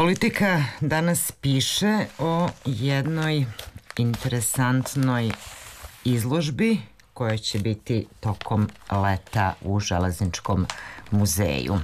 Politika danas piše o jednoj interesantnoj izložbi koja će biti tokom leta u Železničkom muzeju.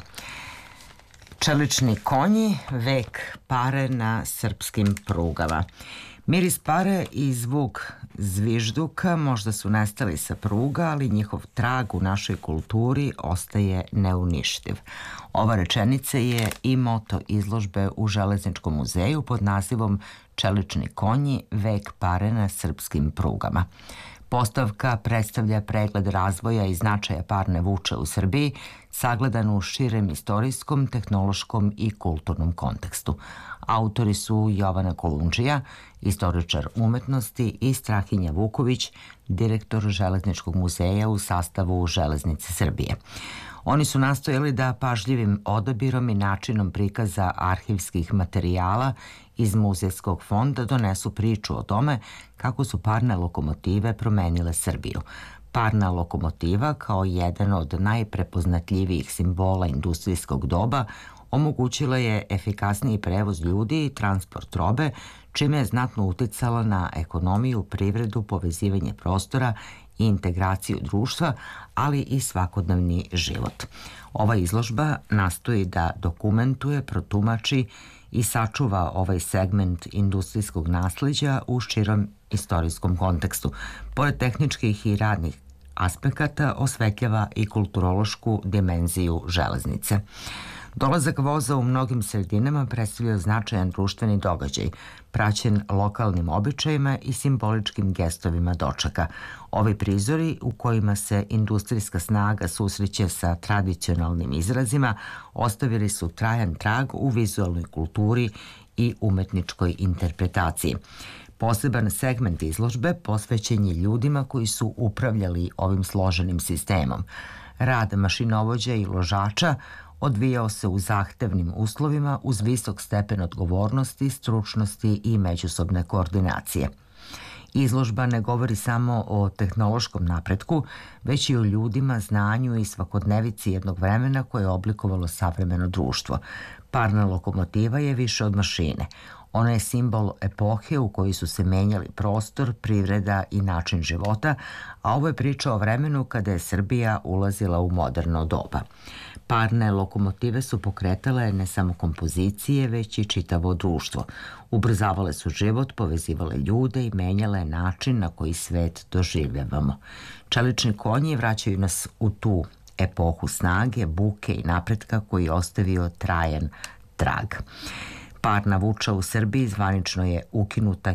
Čelični konji, vek pare na srpskim prugama. Miris pare i zvuk zvižduka možda su nestali sa pruga, ali njihov trag u našoj kulturi ostaje neuništiv. Ova rečenica je i moto izložbe u Železničkom muzeju pod nazivom Čelični konji, vek pare na srpskim prugama. Postavka predstavlja pregled razvoja i značaja parne vuče u Srbiji, sagledan u širem istorijskom, tehnološkom i kulturnom kontekstu. Autori su Jovana Kolundžija, istoričar umetnosti, i Strahinja Vuković, direktor Železničkog muzeja u sastavu Železnice Srbije. Oni su nastojali da pažljivim odabirom i načinom prikaza arhivskih materijala iz muzejskog fonda donesu priču o tome kako su parne lokomotive promenile Srbiju. Parna lokomotiva, kao jedan od najprepoznatljivijih simbola industrijskog doba, omogućila je efikasniji prevoz ljudi i transport robe, čime je znatno uticala na ekonomiju, privredu, povezivanje prostora i integraciju društva, ali i svakodnevni život. Ova izložba nastoji da dokumentuje, protumači i sačuva ovaj segment industrijskog nasleđa u širom istorijskom kontekstu. Pored tehničkih i radnih aspekata osvetljava i kulturološku dimenziju železnice. Dolazak voza u mnogim sredinama predstavlja značajan društveni događaj, praćen lokalnim običajima i simboličkim gestovima dočeka. Ovi prizori u kojima se industrijska snaga susreće sa tradicionalnim izrazima ostavili su trajan trag u vizualnoj kulturi i umetničkoj interpretaciji. Poseban segment izložbe posvećen je ljudima koji su upravljali ovim složenim sistemom. Rad mašinovođa i ložača odvijao se u zahtevnim uslovima uz visok stepen odgovornosti, stručnosti i međusobne koordinacije. Izložba ne govori samo o tehnološkom napretku, već i o ljudima, znanju i svakodnevici jednog vremena koje je oblikovalo savremeno društvo. Parna lokomotiva je više od mašine. Ona je simbol epohe u kojoj su se menjali prostor, privreda i način života, a ovo je priča o vremenu kada je Srbija ulazila u moderno doba. Parne lokomotive su pokretale ne samo kompozicije, već i čitavo društvo. Ubrzavale su život, povezivale ljude i menjale način na koji svet doživljavamo. Čelični konji vraćaju nas u tu epohu snage, buke i napretka koji je ostavio trajan trag. Parna vuča u Srbiji zvanično je ukinuta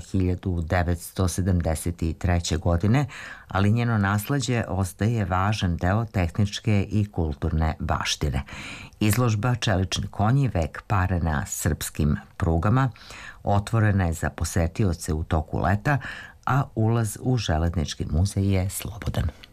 1973. godine, ali njeno nasleđe ostaje važan deo tehničke i kulturne baštine. Izložba Čelični konji, vek pare na srpskim prugama otvorena je za posetioce u toku leta, a ulaz u Železnički muzej je slobodan.